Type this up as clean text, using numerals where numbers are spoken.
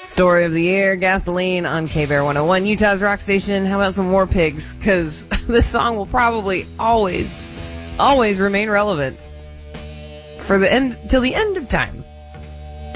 Story of the year, Gasoline on K-Bear 101, Utah's rock station. How about some War Pigs? Because this song will probably always remain relevant for the end till the end of time.